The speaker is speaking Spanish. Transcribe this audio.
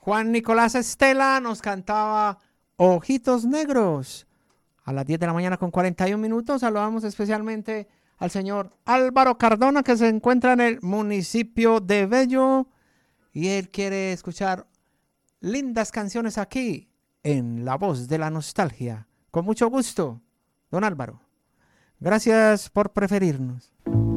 Juan Nicolás Estela nos cantaba Ojitos Negros. A las 10 de la mañana con 41 minutos saludamos especialmente al señor Álvaro Cardona, que se encuentra en el municipio de Bello, y él quiere escuchar lindas canciones aquí en La Voz de la Nostalgia. Con mucho gusto, don Álvaro. Gracias por preferirnos.